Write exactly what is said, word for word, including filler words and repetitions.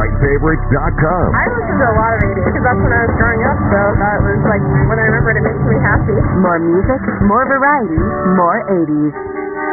my favorites dot com. I listened to a lot of eighties because that's when I was growing up, so that was like when I remember it, it makes me happy. More music, more variety, more eighties.